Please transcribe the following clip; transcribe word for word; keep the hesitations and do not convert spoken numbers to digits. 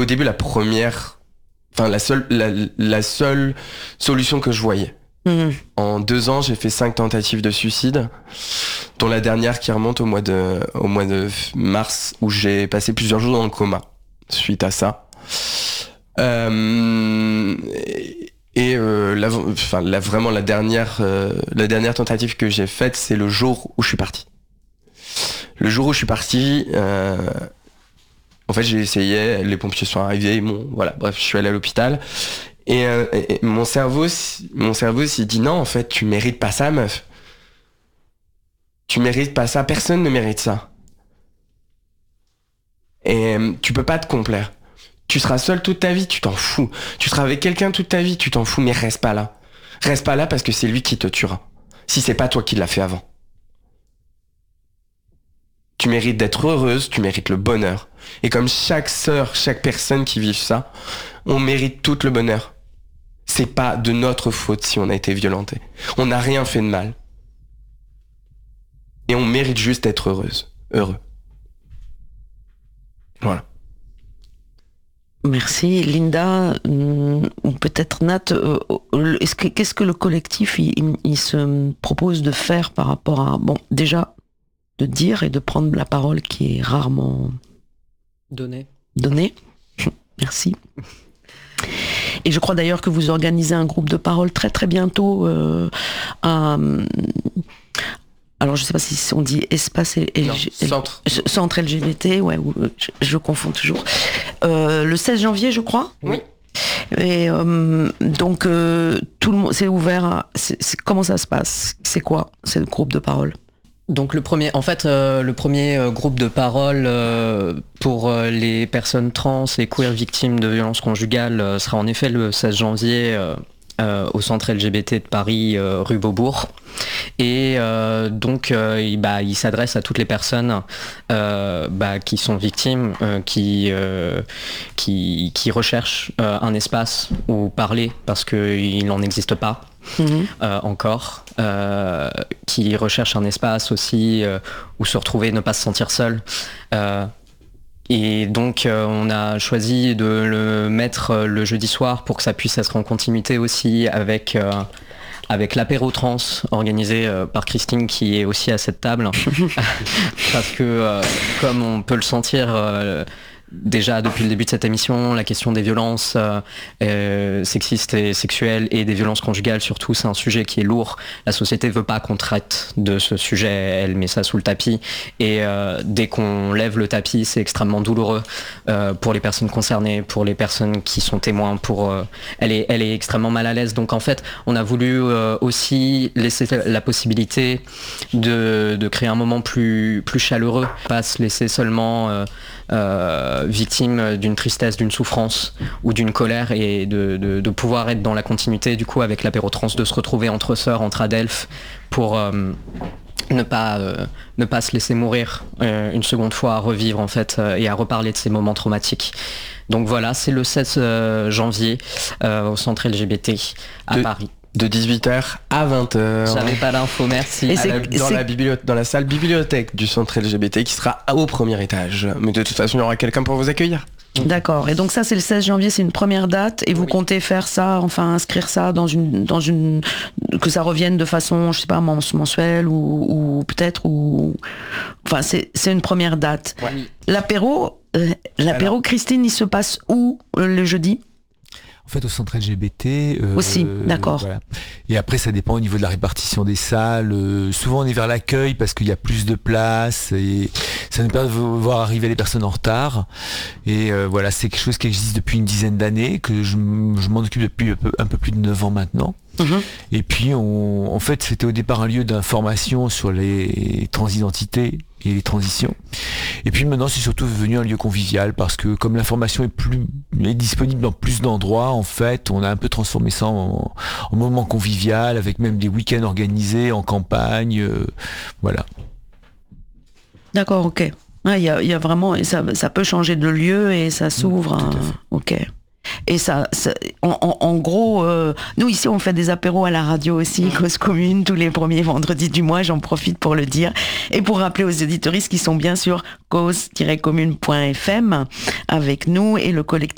au début la première, enfin la seule, la, la seule solution que je voyais. Mmh. En deux ans, j'ai fait cinq tentatives de suicide, dont la dernière qui remonte au mois de, au mois de mars, où j'ai passé plusieurs jours dans le coma suite à ça. Euh, et euh, la, enfin, la, vraiment la dernière, euh, la dernière tentative que j'ai faite, c'est le jour où je suis parti. Le jour où je suis parti, euh, en fait, j'ai essayé, les pompiers sont arrivés, ils m'ont, voilà, bref, je suis allé à l'hôpital. Et, euh, et mon cerveau, mon cerveau s'est dit non, en fait, tu mérites pas ça, meuf. Tu mérites pas ça, personne ne mérite ça. Et euh, tu peux pas te complaire. Tu seras seul toute ta vie, tu t'en fous. Tu seras avec quelqu'un toute ta vie, tu t'en fous, mais reste pas là. Reste pas là parce que c'est lui qui te tuera. Si c'est pas toi qui l'as fait avant. Tu mérites d'être heureuse, tu mérites le bonheur. Et comme chaque sœur, chaque personne qui vit ça, on mérite tout le bonheur. C'est pas de notre faute si on a été violenté. On n'a rien fait de mal. Et on mérite juste d'être heureuse, heureux. Voilà. Merci. Linda, ou peut-être Nat, euh, est-ce que, qu'est-ce que le collectif il, il, il se propose de faire par rapport à... Bon, déjà, de dire et de prendre la parole qui est rarement... Donnée. Donnée. Merci. Et je crois d'ailleurs que vous organisez un groupe de parole très très bientôt euh, à... Alors je sais pas si on dit espace et, et non, L- centre. centre L G B T, ouais, ou, je, je confonds toujours. Euh, le seize janvier, je crois. Oui. Et euh, donc euh, tout le monde, c'est ouvert. À, c'est, c'est, comment ça se passe? C'est quoi? C'est le groupe de parole. Donc le premier, en fait, euh, le premier euh, groupe de parole euh, pour euh, les personnes trans et queer victimes de violences conjugales euh, sera en effet le seize janvier. Euh, Euh, au centre L G B T de Paris, euh, rue Beaubourg. Et euh, donc, euh, il, bah, il s'adresse à toutes les personnes euh, bah, qui sont victimes, euh, qui, euh, qui, qui recherchent euh, un espace où parler parce qu'il n'en existe pas. Mmh. Euh, encore, euh, qui recherchent un espace aussi euh, où se retrouver, ne pas se sentir seul. Euh, Et donc euh, on a choisi de le mettre euh, le jeudi soir pour que ça puisse être en continuité aussi avec, euh, avec l'apéro trans organisé euh, par Christine qui est aussi à cette table. Parce que euh, comme on peut le sentir euh, déjà depuis le début de cette émission, la question des violences euh, euh, sexistes et sexuelles et des violences conjugales surtout, c'est un sujet qui est lourd. La société veut pas qu'on traite de ce sujet, elle met ça sous le tapis et euh, dès qu'on lève le tapis, c'est extrêmement douloureux euh, pour les personnes concernées, pour les personnes qui sont témoins. Pour euh, elle est, elle est extrêmement mal à l'aise. Donc en fait, on a voulu euh, aussi laisser la possibilité de, de créer un moment plus, plus chaleureux, pas se laisser seulement euh, Euh, victime d'une tristesse, d'une souffrance ou d'une colère et de, de, de pouvoir être dans la continuité du coup avec l'apéro trans, de se retrouver entre sœurs, entre adelphes pour euh, ne pas euh, ne pas se laisser mourir euh, une seconde fois, à revivre en fait euh, et à reparler de ces moments traumatiques. Donc voilà, c'est le seize janvier euh, au centre L G B T à de... Paris. De dix-huit heures à vingt heures. J'avais pas l'info, merci. Et c'est, la, dans, c'est... la bibliothèque, dans la salle bibliothèque du centre L G B T qui sera au premier étage. Mais de toute façon, il y aura quelqu'un pour vous accueillir. D'accord. Et donc ça, c'est le seize janvier, c'est une première date. Et vous oui. comptez faire ça, enfin inscrire ça dans une, dans une, que ça revienne de façon, je sais pas, mensuelle ou, ou peut-être ou, enfin c'est, c'est une première date. Ouais. L'apéro, euh, l'apéro, Alors... Christine, il se passe où euh, le jeudi? En fait, au centre L G B T. Euh, Aussi, d'accord. Voilà. Et après, ça dépend au niveau de la répartition des salles. Euh, souvent, on est vers l'accueil parce qu'il y a plus de place et ça nous permet de voir arriver les personnes en retard. Et euh, voilà, c'est quelque chose qui existe depuis une dizaine d'années, que je, je m'en occupe depuis un peu, un peu plus de neuf ans maintenant. Mmh. Et puis, on, en fait, c'était au départ un lieu d'information sur les transidentités et les transitions. Et puis maintenant, c'est surtout devenu un lieu convivial parce que comme l'information est plus est disponible dans plus d'endroits, en fait, on a un peu transformé ça en, en moment convivial avec même des week-ends organisés en campagne, euh, voilà. D'accord, ok. Il ouais, y, a, y a vraiment, ça, ça peut changer de lieu et ça s'ouvre. Mmh, hein. Ok. Et ça, ça en, en, en gros, euh, nous ici on fait des apéros à la radio aussi, Cause Commune, tous les premiers vendredis du mois, j'en profite pour le dire. Et pour rappeler aux auditoristes qui sont bien sûr cause tiret commune point f m avec nous et le collectif